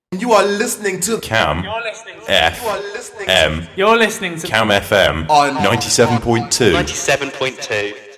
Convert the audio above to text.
You are listening to Cam You're listening to FM You're listening to Cam FM on 97.2. 97.2.